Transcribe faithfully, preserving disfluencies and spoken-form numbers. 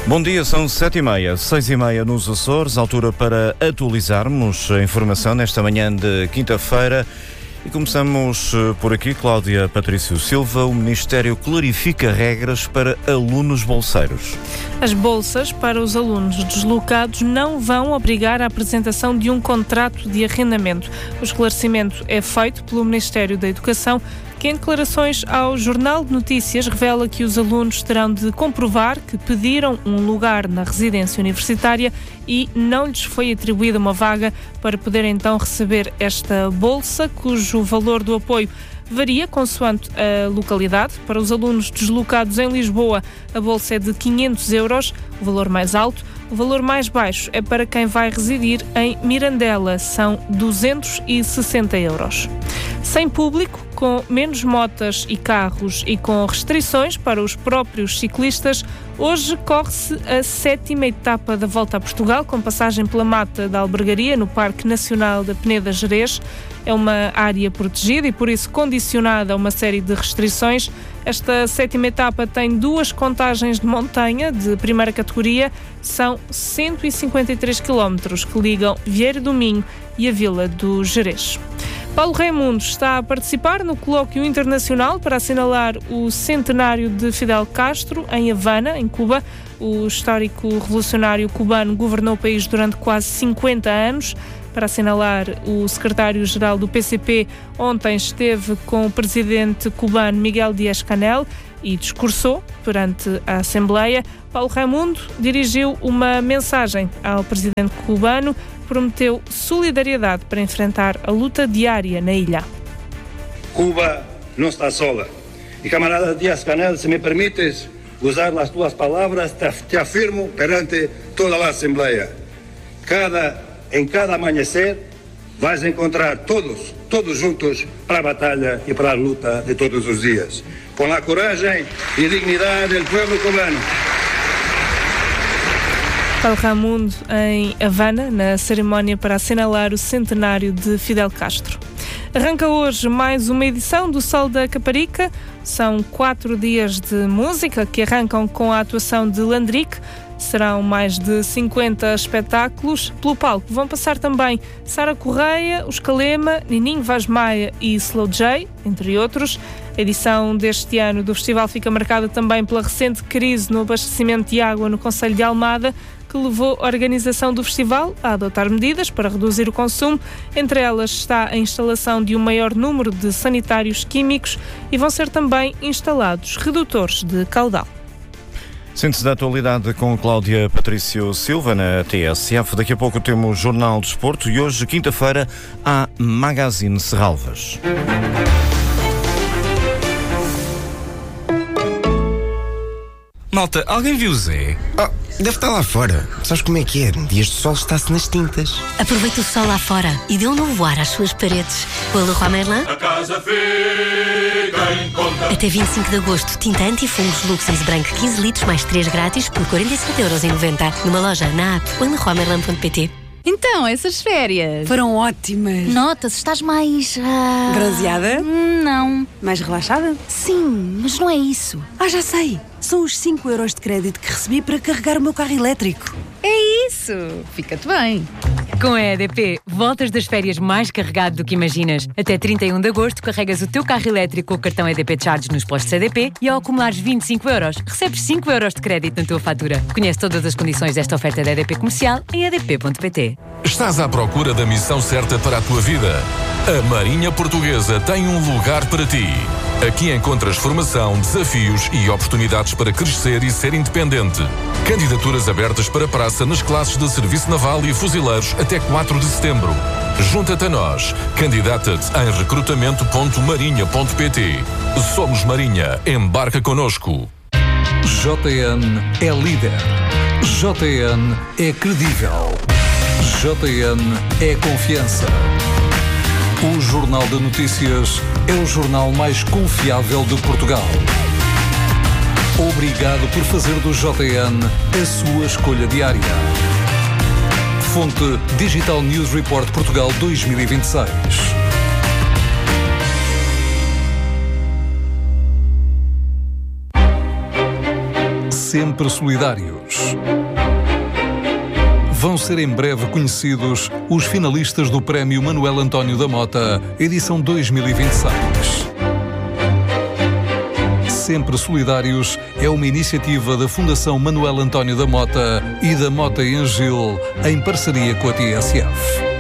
Bom dia, são sete e meia, seis e meia nos Açores, altura para atualizarmos a informação nesta manhã de quinta-feira. E começamos por aqui, Cláudia Patrício Silva. O Ministério clarifica regras para alunos bolseiros. As bolsas para os alunos deslocados não vão obrigar a apresentação de um contrato de arrendamento. O esclarecimento é feito pelo Ministério da Educação, que em declarações ao Jornal de Notícias revela que os alunos terão de comprovar que pediram um lugar na residência universitária e não lhes foi atribuída uma vaga para poder então receber esta bolsa, cujo valor do apoio varia consoante a localidade. Para os alunos deslocados em Lisboa, a bolsa é de quinhentos euros, o valor mais alto. O valor mais baixo é para quem vai residir em Mirandela, são duzentos e sessenta euros. Sem público, com menos motas e carros e com restrições para os próprios ciclistas, hoje corre-se a sétima etapa da Volta a Portugal, com passagem pela Mata da Albergaria, no Parque Nacional da Peneda Gerês. É uma área protegida e, por isso, condicionada a uma série de restrições. Esta sétima etapa tem duas contagens de montanha de primeira categoria. São cento e cinquenta e três quilómetros que ligam Vieira do Minho e a Vila do Gerês. Paulo Raimundo está a participar no colóquio internacional para assinalar o centenário de Fidel Castro em Havana, em Cuba. O histórico revolucionário cubano governou o país durante quase cinquenta anos. Para assinalar, o secretário-geral do P C P ontem esteve com o presidente cubano Miguel Díaz-Canel e discursou perante a Assembleia. Paulo Raimundo dirigiu uma mensagem ao presidente cubano, prometeu solidariedade para enfrentar a luta diária na ilha. Cuba não está sola. E camarada Díaz-Canel, se me permites usar as tuas palavras, te, te afirmo perante toda a Assembleia. Cada, em cada amanhecer vais encontrar todos, todos juntos para a batalha e para a luta de todos os dias. Com a coragem e dignidade do povo cubano. Paulo Raimundo em Havana, na cerimónia para assinalar o centenário de Fidel Castro. Arranca hoje mais uma edição do Sol da Caparica. São quatro dias de música que arrancam com a atuação de Landrick. Serão mais de cinquenta espetáculos. Pelo palco vão passar também Sara Correia, Os Calema, Nininho Vaz Maia e Slow J, entre outros. A edição deste ano do festival fica marcada também pela recente crise no abastecimento de água no concelho de Almada, que levou a organização do festival a adotar medidas para reduzir o consumo. Entre elas está a instalação de um maior número de sanitários químicos e vão ser também instalados redutores de caudal. Síntese da atualidade com Cláudia Patrício Silva na T S F. Daqui a pouco temos Jornal de Desporto e hoje, quinta-feira, há Magazine Serralvas. Malta, alguém viu o Zé? Oh, deve estar lá fora. Sabes como é que é? Dias de sol está-se nas tintas. Aproveita o sol lá fora e dê um novo ar às suas paredes. Com a Leroy Merlin. A casa fica em conta. Até vinte e cinco de agosto, tinta anti-fungos Luxens branco quinze litros mais três grátis por quarenta e sete euros e noventa. Numa loja, na app ou em leroy merlin ponto pt. Então, essas férias foram ótimas. Nota-se, estás mais... Uh... bronzeada? Não. Mais relaxada? Sim, mas não é isso. Ah, já sei. São os cinco euros de crédito que recebi para carregar o meu carro elétrico. É isso. Fica-te bem. Com a E D P, voltas das férias mais carregado do que imaginas. Até trinta e um de agosto, carregas o teu carro elétrico com o cartão E D P Charge nos postos E D P e ao acumulares vinte e cinco euros, recebes cinco euros de crédito na tua fatura. Conhece todas as condições desta oferta da E D P Comercial em e d p ponto p t. Estás à procura da missão certa para a tua vida? A Marinha Portuguesa tem um lugar para ti. Aqui encontras formação, desafios e oportunidades para crescer e ser independente. Candidaturas abertas para praça nas classes de Serviço Naval e Fuzileiros até quatro de setembro. Junta-te a nós. Candidata-te em recrutamento ponto marinha ponto p t. Somos Marinha. Embarca connosco. J N é líder. J N é credível. J N é confiança. O Jornal de Notícias é o jornal mais confiável de Portugal. Obrigado por fazer do J N a sua escolha diária. Fonte Digital News Report Portugal dois mil e vinte e seis. sempre solidários. Vão ser em breve conhecidos os finalistas do Prémio Manuel António da Mota, edição dois mil e vinte e seis. Sempre Solidários é uma iniciativa da Fundação Manuel António da Mota e da Mota e Angil, em parceria com a T S F.